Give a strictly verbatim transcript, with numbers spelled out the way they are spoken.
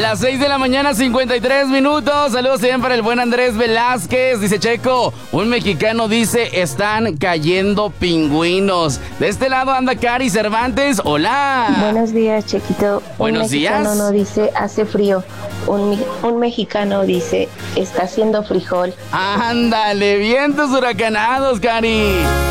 las seis de la mañana, cincuenta y tres minutos. Saludos también para el buen Andrés Velázquez. Dice Checo, un mexicano dice, están cayendo pingüinos. De este lado anda Cari Cervantes. Hola. Buenos días, Chequito. Buenos un mexicano días. no dice, hace frío. Un, un mexicano dice, está haciendo frijol. Ándale, vientos huracanados, Cari.